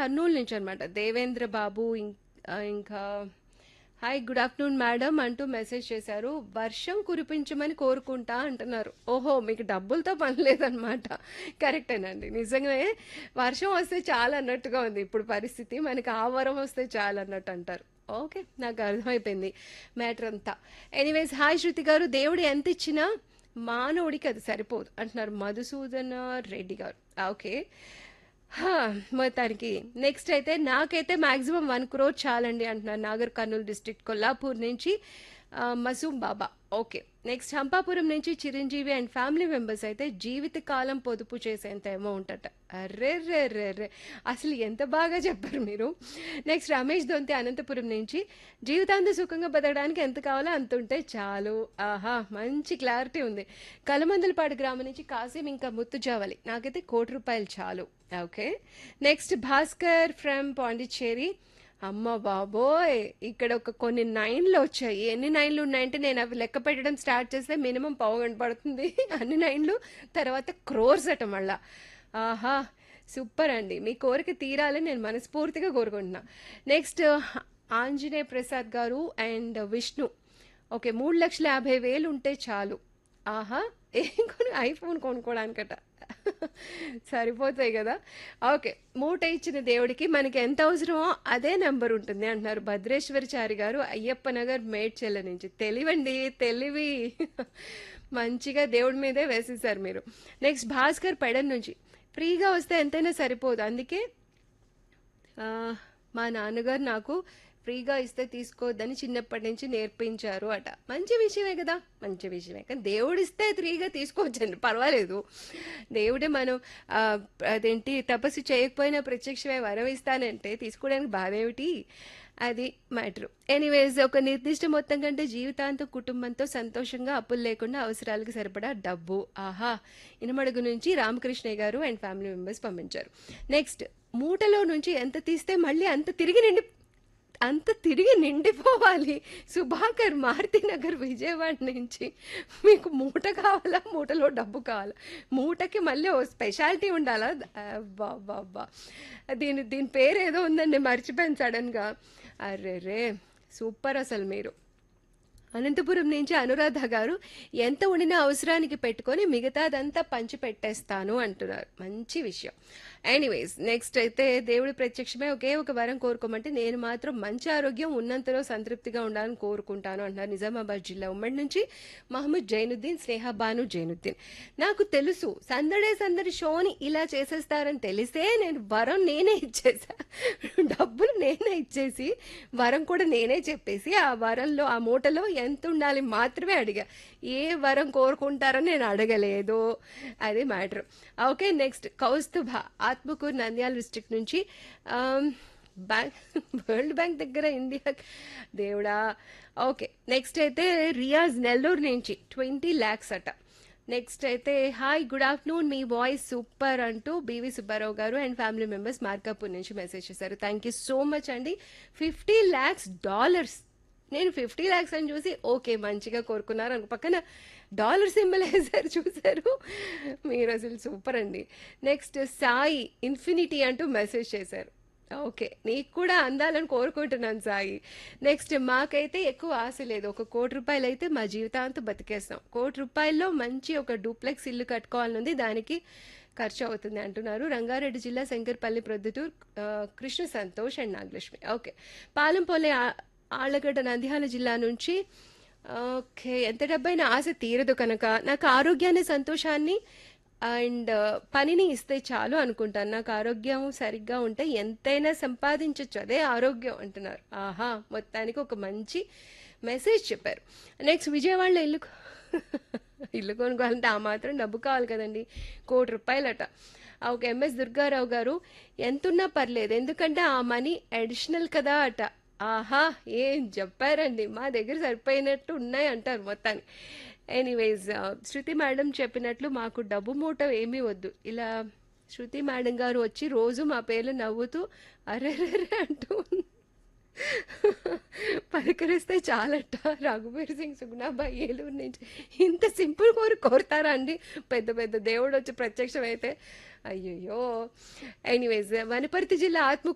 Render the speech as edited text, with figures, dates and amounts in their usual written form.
కర్నూలు నుంచి అనమాట. దేవేంద్ర బాబు ఇంకా హాయ్ గుడ్ ఆఫ్టర్నూన్ మేడం అంటూ మెసేజ్ చేశారు. వర్షం కురిపించమని కోరుకుంటా అంటున్నారు. ఓహో! మీకు డబ్బులతో పని లేదనమాట. కరెక్టేనండి. నిజంగానే వర్షం వస్తే చాలు అన్నట్టుగా ఉంది ఇప్పుడు పరిస్థితి. మనకి ఆ వరం వస్తే చాలు అన్నట్టు అంటారు. ఓకే. నాకు అర్థమైపోయింది మ్యాటర్ అంతా. ఎనీవేస్ హాయ్ శృతి గారు. దేవుడు ఎంత ఇచ్చినా మానవుడికి అది సరిపోదు అంటున్నారు మధుసూదన రెడ్డి గారు. ఓకే. హా! మొత్తానికి నెక్స్ట్ అయితే నాకైతే మాక్సిమం 1 crore చాలండి అంటున్నారు నాగర్ కర్నూలు డిస్ట్రిక్ట్ కొల్లాపూర్ నుంచి మసూమ్ బాబా. ఓకే. నెక్స్ట్ హంపాపురం నుంచి చిరంజీవి అండ్ ఫ్యామిలీ మెంబర్స్ అయితే జీవితకాలం పొదుపు చేసేంత అమౌంట్ అట. అర్రెర్రెర్రెర్రె! అసలు ఎంత బాగా చెప్పారు మీరు. నెక్స్ట్ రమేష్ దొంతి అనంతపురం నుంచి జీవితాంతం సుఖంగా బతకడానికి ఎంత కావాలో అంత ఉంటే చాలు. ఆహా! మంచి క్లారిటీ ఉంది. కలమందలపాడు గ్రామం నుంచి కాసిం ఇంకా ముత్తుజావలి నాకైతే ₹1,00,00,000 చాలు. Okay. Next Bhaskar from Pondicherry. అమ్మ బాబోయ్! ఇక్కడ కొన్ని నైన్లు వచ్చాయి. ఎన్ని నైన్లు ఉన్నాయంటే నేను అవి లెక్క పెట్టడం స్టార్ట్ చేస్తే మినిమం పావుగంట పడుతుంది. అన్ని నైన్లు తర్వాత క్రోర్స్ అట మళ్ళా. ఆహా! సూపర్ అండి. మీ కోరిక తీరాలని నేను మనస్ఫూర్తిగా కోరుకుంటున్నా. నెక్స్ట్ ఆంజనేయ ప్రసాద్ గారు అండ్ విష్ణు. ఓకే. 3,50,000 ఉంటే చాలు. ఆహా! ఏం ఐఫోన్ కొనుక్కోవడానికట. సరిపోతాయి కదా. ఓకే. మూట ఇచ్చిన దేవుడికి మనకి ఎంత అవసరమో అదే నెంబర్ ఉంటుంది అంటున్నారు భద్రేశ్వరచారి గారు అయ్యప్ప నగర్ మేడ్చెల్ల నుంచి. తెలివండి తెలివి. మంచిగా దేవుడి మీదే వేసేసారు మీరు. నెక్స్ట్ భాస్కర్ పెడన్ నుంచి ఫ్రీగా వస్తే ఎంతైనా సరిపోదు. అందుకే మా నాన్నగారు నాకు ఫ్రీగా ఇస్తే తీసుకోవద్దని చిన్నప్పటి నుంచి నేర్పించారు అట. మంచి విషయమే కదా. మంచి విషయమే కానీ దేవుడు ఇస్తే ఫ్రీగా తీసుకోవచ్చండి, పర్వాలేదు. దేవుడే మనం అదేంటి తపస్సు చేయకపోయినా ప్రత్యక్షమే వరం ఇస్తానంటే తీసుకోవడానికి బాధ ఏమిటి, అది మ్యాటర్. ఎనీవేస్ ఒక నిర్దిష్ట మొత్తం కంటే జీవితాంతం కుటుంబంతో సంతోషంగా అప్పులు లేకుండా అవసరాలకు సరిపడా డబ్బు. ఆహా! ఇనమడుగు నుంచి రామకృష్ణయ్య గారు అండ్ ఫ్యామిలీ మెంబర్స్ పంపించారు. నెక్స్ట్ మూటలో నుంచి ఎంత తీస్తే మళ్ళీ అంత తిరిగి నిండిపోవాలి. సుభాకర్ మారుతినగర్ విజయవాడ నుంచి. మీకు మూట కావాలా, మూటలో డబ్బు కావాలా? మూటకి మళ్ళీ ఓ స్పెషాలిటీ ఉండాలా? అబ్బా దీని పేరు ఏదో ఉందండి, మర్చిపోయాను సడన్గా. అర్రెరే సూపర్ అసలు మీరు. అనంతపురం నుంచి అనురాధ గారు ఎంత ఉండినా అవసరానికి పెట్టుకొని మిగతాదంతా పంచి పెట్టేస్తాను అంటున్నారు. మంచి విషయం. ఎనీవేస్ నెక్స్ట్ అయితే దేవుడి ప్రత్యక్షమే ఒకే ఒక వరం కోరుకోమంటే నేను మాత్రం మంచి ఆరోగ్యం ఉన్నంతలో సంతృప్తిగా ఉండాలని కోరుకుంటాను అంటున్నారు నిజామాబాద్ జిల్లా ఉమ్మడి నుంచి మహమ్మద్ జైనుద్దీన్, స్నేహబాను జైనుద్దీన్. నాకు తెలుసు సందడి షోని ఇలా చేసేస్తారని తెలిసే నేను వరం నేనే ఇచ్చేసా. డబ్బులు నేనే ఇచ్చేసి వరం కూడా నేనే చెప్పేసి ఆ వరంలో ఆ మూటలో ఎంత ఉండాలి మాత్రమే అడిగా. ఏ వరం కోరుకుంటారని నేను అడగలేదు. అది matter. Okay. Next Kaustubha Atmakur Nandyal district నుంచి బ్యాంక్ వరల్డ్ బ్యాంక్ దగ్గర ఇండియా దేవుడా. ఓకే. నెక్స్ట్ అయితే రియాజ్ నెల్లూరు నుంచి 20 lakhs అట. నెక్స్ట్ అయితే హాయ్ గుడ్ ఆఫ్టర్నూన్ మీ వాయిస్ సూపర్ అంటూ బీవీ సుబ్బారావు గారు అండ్ ఫ్యామిలీ మెంబర్స్ మార్కాపూర్ నుంచి మెసేజ్ చేశారు. థ్యాంక్ యూ సో మచ్ అండి. $50 lakhs. నేను 50 lakhs అని చూసి ఓకే మంచిగా కోరుకున్నారు అనుకో, పక్కన డాలర్ సింబల్ వేసారు చూసారు. మీరు అసలు సూపర్ అండి. నెక్స్ట్ సాయి ఇన్ఫినిటీ అంటూ మెసేజ్ చేశారు. ఓకే. నీకు కూడా అందాలని కోరుకుంటున్నాను సాయి. నెక్స్ట్ మాకైతే ఎక్కువ ఆశ లేదు. ₹1,00,00,000 అయితే మా జీవితాంతం బతికేస్తాం. ₹1,00,00,000లో మంచి ఒక డూప్లెక్స్ ఇల్లు కట్టుకోవాలనుంది, దానికి ఖర్చు అవుతుంది అంటున్నారు రంగారెడ్డి జిల్లా శంకర్పల్లి ప్రొద్దుటూరు కృష్ణ సంతోష్ అండ్ నాగలక్ష్మి. ఓకే. పాలంపోలే ఆళ్లగడ్డ నంద్యాల జిల్లా నుంచి ఓకే. ఎంత డబ్బైనా ఆశ తీరదు కనుక నాకు ఆరోగ్యాన్ని సంతోషాన్ని అండ్ పనిని ఇస్తే చాలు అనుకుంటాను. నాకు ఆరోగ్యం సరిగ్గా ఉంటే ఎంతైనా సంపాదించవచ్చు, అదే ఆరోగ్యం అంటున్నారు. ఆహా! మొత్తానికి ఒక మంచి మెసేజ్ చెప్పారు. నెక్స్ట్ విజయవాడలో ఇల్లు కొనుక్కోవాలంటే ఆ మాత్రం డబ్బు కావాలి కదండి. ₹1,00,00,000 అట. ఓకే. ఎంఎస్ దుర్గారావు గారు ఎంతున్నా పర్లేదు ఎందుకంటే ఆ మనీ అడిషనల్ కదా అట. ఆహా! ఏం చెప్పారండి. మా దగ్గర సరిపోయినట్టు ఉన్నాయి అంటారు మొత్తాన్ని. ఎనీవేస్ శృతి మేడం చెప్పినట్లు మాకు డబ్బు మూట ఏమీ వద్దు. ఇలా శృతి మేడం గారు వచ్చి రోజు మా పేర్లు నవ్వుతూ అరెరెరే అంటూ పలకరిస్తే చాలట. రఘువీర్ సింగ్ సుగుణాబాయి ఏలూరు నుంచి. ఇంత సింపుల్ కోరుతారా అండి పెద్ద పెద్ద దేవుడు వచ్చి ప్రత్యక్షమైతే? అయ్యయ్యో. ఎనీవేస్ వనపర్తి జిల్లా